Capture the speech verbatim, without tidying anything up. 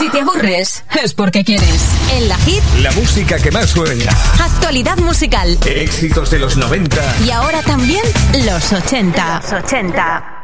Si te aburres, es porque quieres. En La Hit, la música que más suena. Actualidad musical. Éxitos de los noventa. Y ahora también los ochenta. Los ochenta.